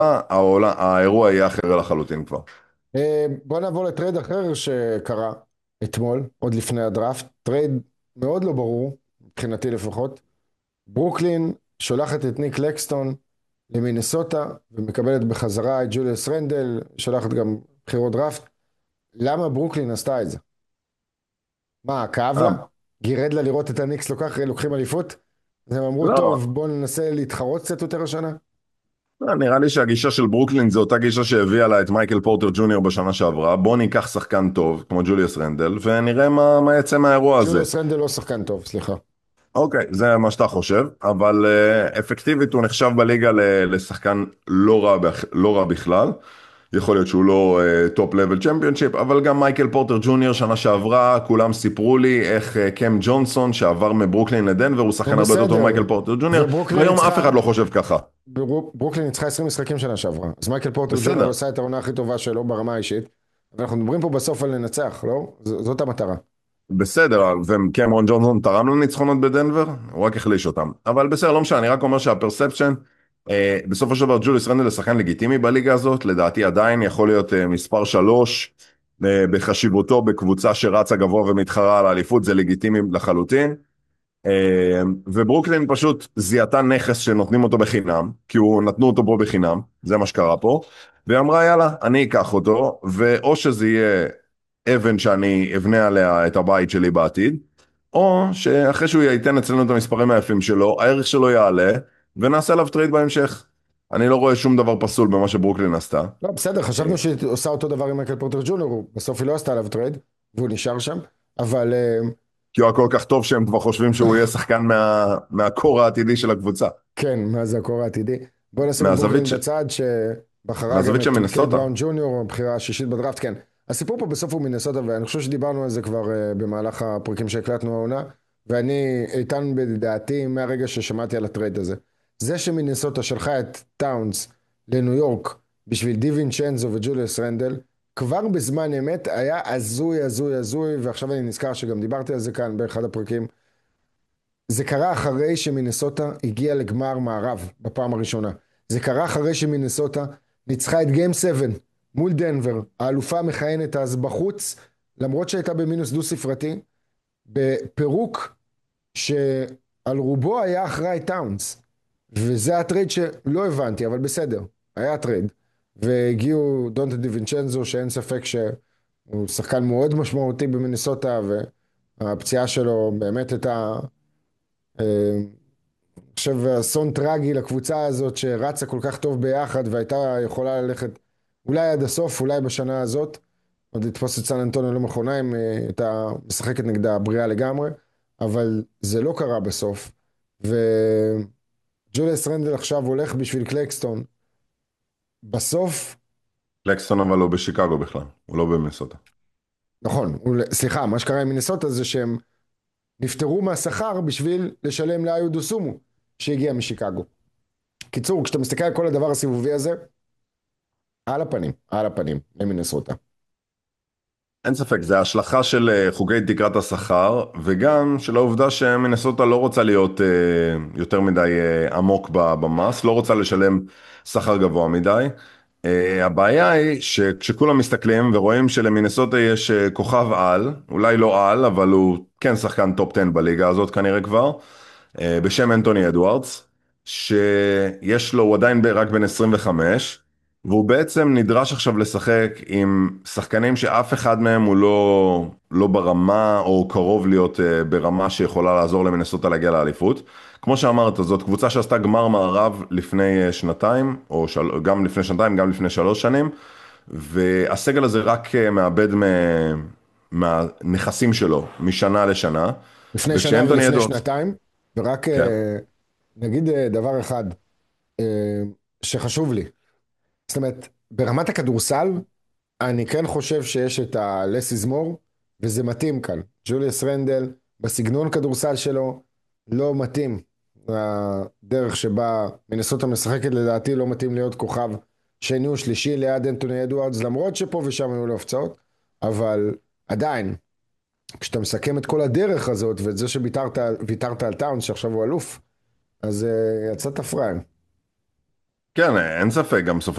האירוע יהיה אחר לחלוטין כבר. בוא נעבור לטרייד אחר שקרה אתמול, עוד לפני הדראפט. טרייד מאוד לא ברור, מבחינתי לפחות. ברוקלין שולחת את ניק לקסטון למינסוטה ומקבלת בחזרה את ג'וליוס רנדל, שולחת גם בחירות דראפט. למה ברוקלין עשתה את זה? מה, כאב לה? אה, גירד לה לראות את הניקס לוקחים אליפות? אז הם אמרו, לא, טוב, בואו ננסה להתחרות קצת יותר השנה. נראה לי שהגישה של ברוקלין זו אותה גישה שהביאה לה את מייקל פורטר ג'וניור בשנה שעברה. בוא ניקח שחקן טוב, כמו ג'וליוס רנדל, ונראה מה יצא מהאירוע הזה. ג'וליוס רנדל לא שחקן טוב, סליחה. אוקיי, זה מה שאתה חושב, אבל אפקטיבית הוא נחשב בליגה לשחקן לא רע בכלל. יכול להיות שהוא לא טופ לבל צ'מפיונשיפ, אבל גם מייקל פורטר ג'וניור שנה שעברה, כולם סיפרו לי איך קם ג'ונסון שעבר מברוקלין לדנבר, הוא הוא שחקן הרבה יותר טוב בסדר, ממייקל פורטר ג'וניור, וברוקלין והיום אף ניצחה, אחד לא חושב ככה. ברוקלין ניצחה 20 משחקים שנה שעברה. אז מייקל פורטר ג'וניור בסדר, עשה את העונה הכי טובה שלו ברמה האישית. ואנחנו מדברים פה בסוף על לנצח, לא? זאת המטרה. בסדר, וקמרון ג'ונסון תרם לניצחונות בדנבר, הוא רק החליש אותם. אבל בסדר, לא משנה, אני רק אומר שהפרספשן, בסופו של דבר ג'וליוס רנדל לשחקן לגיטימי בליגה הזאת, לדעתי עדיין יכול להיות מספר 3, בחשיבותו בקבוצה שרצה גבוה ומתחרה על האליפות, זה לגיטימי לחלוטין. וברוקלין פשוט זיהתה נכס שנותנים אותו בחינם, כי הוא נתנו אותו פה בחינם, זה מה שקרה פה, והיא אמרה יאללה, אני אקח אותו, ואו שזה יהיה אבן שאני אבנה עליה את הבית שלי בעתיד, או שאחרי שהוא ייתן אצלנו את המספרים היפים שלו, הערך שלו יעלה, ונעשה עליו טרייד בהמשך. אני לא רואה שום דבר פסול במה שברוקלין עשתה. לא, בסדר, חשבנו שהיא עושה אותו דבר עם מייקל פורטר ג'וניור, בסוף היא לא עשתה עליו טרייד, והוא נשאר שם, אבל כי הוא היה כל כך טוב שהם כבר חושבים שהוא יהיה שחקן מהקור העתידי של הקבוצה. כן, מה זה הקור העתידי? בואו נשים את מהזווית ברוקלין ש... בצד, שבחרה גם מהזווית של את קייט מנסוטה. בראון ג'וניור, הבחירה השישית בדראפט, כן. הסיפור פה בסוף הוא מינסוטה, ואני חושב שדיברנו על זה כבר במהלך הפרקים שהקלטנו העונה, ואני איתן בדעתי מהרגע ששמעתי על הטרייד הזה. זה שמינסוטה שלחה את טאונס לניו יורק בשביל דיווינצ'נזו וג'וליוס רנדל, כבר בזמן אמת היה הזוי, הזוי, הזוי, ועכשיו אני נזכר שגם דיברתי על זה כאן באחד הפרקים. זה קרה אחרי שמינסוטה הגיעה לגמר מערב בפעם הראשונה. זה קרה אחרי שמינסוטה ניצחה את גיים 7 מול דנבר, האלופה המכהנת אז בחוץ, למרות שהייתה במינוס דו ספרתי, בפירוק שעל רובו היה אחראי טאונס. וזה הטרייד שלא הבנתי, אבל בסדר, היה הטרייד. והגיעו דונטה דיווינצ'נזו, שאין ספק שהוא שחקן מאוד משמעותי במינסוטה, והפציעה שלו באמת הייתה חושב אסון טרגי לקבוצה הזאת שרצה כל כך טוב ביחד והייתה יכולה ללכת אולי עד הסוף, אולי בשנה הזאת עוד לתפוס את סן אנטוניו לא מכונה אם הייתה משחקת נגדה בריאה לגמרי, אבל זה לא קרה בסוף. וג'וליוס רנדל עכשיו הולך בשביל קלקסטון בסוף. לקסטון אבל לא בשיקגו בכלל, הוא לא במנסוטה. נכון, סליחה, מה שקרה עם מינסוטה זה שהם נפטרו מהשכר בשביל לשלם לאיו דוסומו שהגיע משיקגו. קיצור, כשאתה מסתכל על כל הדבר הסיבובי הזה, על הפנים, למינסוטה. אין ספק, זה השלכה של חוקי תקרת השכר, וגם של העובדה שמנסוטה לא רוצה להיות יותר מדי עמוק במס, לא רוצה לשלם שכר גבוה מדי. הבעיה היא שכשכולם מסתכלים ורואים שלמינסוטה יש כוכב על, אולי לא על, אבל הוא כן שחקן טופ 10 בליגה הזאת כנראה כבר, בשם אנטוני אדוארדס, שיש לו, הוא עדיין רק בן 25, והוא בעצם נדרש עכשיו לשחק עם שחקנים שאף אחד מהם הוא לא ברמה או קרוב להיות ברמה שיכולה לעזור למינסוטה להגיע לאליפות. כמו שאמרת, זאת קבוצה שעשתה גמר מערב לפני שנתיים, או גם לפני שנתיים, גם לפני 3 שנים, והסגל הזה רק מאבד מהנכסים שלו משנה לשנה, לפני שנה וכשאנטוני ולפני אדוארדס, שנתיים, ורק כן. נגיד דבר אחד שחשוב לי. זאת אומרת, ברמת הכדורסל, אני כן חושב שיש את ה-less is more, וזה מתאים כאן. ג'וליוס רנדל, בסגנון כדורסל שלו, לא מתאים. הדרך שבה מינסוטה משחקת לדעתי לא מתאים להיות כוכב שני או שלישי ליד אנטוני אדוארדס, למרות שפה ושם היו לו הפצעות, אבל עדיין, כשאתה מסכם את כל הדרך הזאת, ואת זה שוויתרת על טאונס, שעכשיו הוא אלוף, אז יצאת פראייר. כן, אין ספק, גם בסופו